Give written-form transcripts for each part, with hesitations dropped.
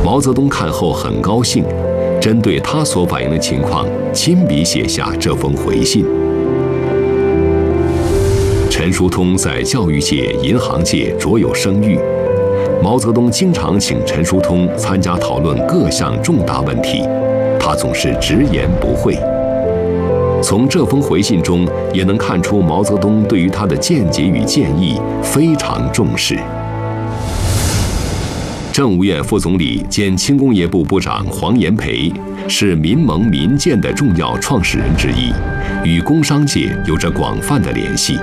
毛泽东看后很高兴，针对他所反映的情况，亲笔写下这封回信。陈叔通在教育界、银行界卓有声誉，毛泽东经常请陈叔通参加讨论各项重大问题，他总是直言不讳。从这封回信中也能看出毛泽东对于他的见解与建议非常重视。政务院副总理兼轻工业部部长黄炎培是民盟民建的重要创始人之一，与工商界有着广泛的联系。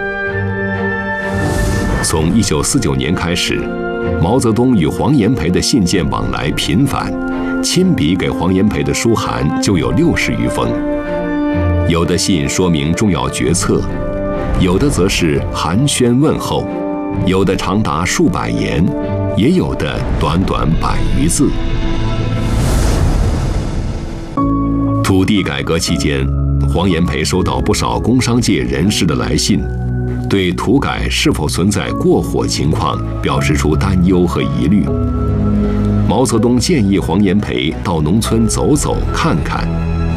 从1949年开始，毛泽东与黄炎培的信件往来频繁，亲笔给黄炎培的书函就有60余封。有的信说明重要决策，有的则是寒暄问候，有的长达数百言，也有的短短100余字。土地改革期间，黄炎培收到不少工商界人士的来信，对土改是否存在过火情况表示出担忧和疑虑。毛泽东建议黄炎培到农村走走看看。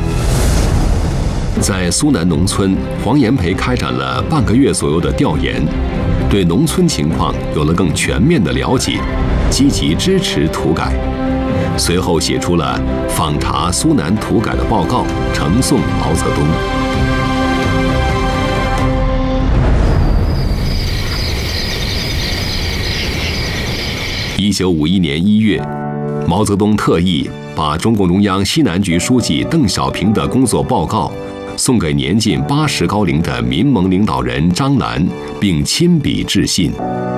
在苏南农村，黄炎培开展了半个月左右的调研，对农村情况有了更全面的了解，积极支持土改。随后写出了访查苏南土改的报告，呈送毛泽东。1951年1月，毛泽东特意把中共中央西南局书记邓小平的工作报告送给年近80高龄的民盟领导人张澜，并亲笔致信。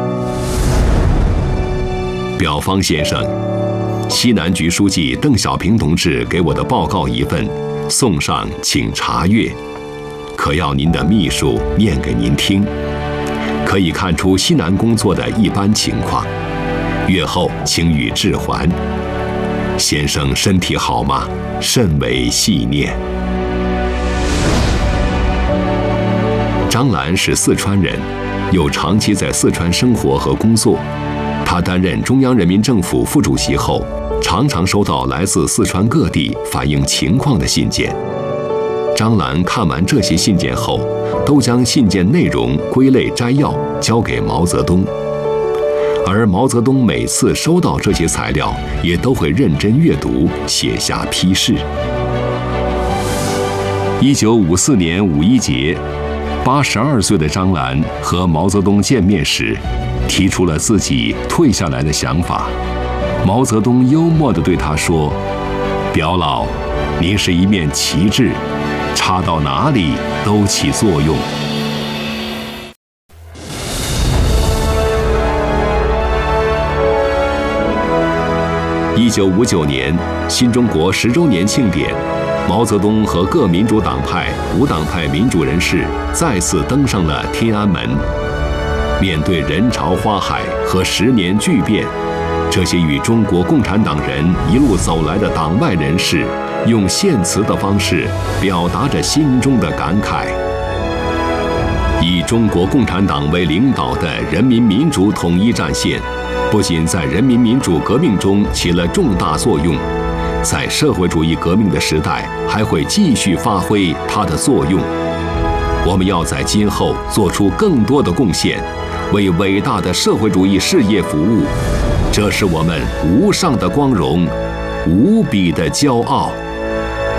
表方先生，西南局书记邓小平同志给我的报告一份，送上请查阅，可要您的秘书念给您听，可以看出西南工作的一般情况。阅后请予置还。先生身体好吗？甚为系念。张澜是四川人，又长期在四川生活和工作。他担任中央人民政府副主席后，常常收到来自四川各地反映情况的信件。张澜看完这些信件后，都将信件内容归类摘要交给毛泽东。而毛泽东每次收到这些材料，也都会认真阅读，写下批示。1954年5·1节，82岁的张澜和毛泽东见面时，提出了自己退下来的想法。毛泽东幽默地对他说：“表老，您是一面旗帜，插到哪里都起作用。” 1959年，新中国10周年庆典，毛泽东和各民主党派、无党派民主人士再次登上了天安门。面对人潮花海和10年巨变，这些与中国共产党人一路走来的党外人士，用献词的方式表达着心中的感慨。以中国共产党为领导的人民民主统一战线，不仅在人民民主革命中起了重大作用，在社会主义革命的时代还会继续发挥它的作用。我们要在今后做出更多的贡献，为伟大的社会主义事业服务，这是我们无上的光荣，无比的骄傲。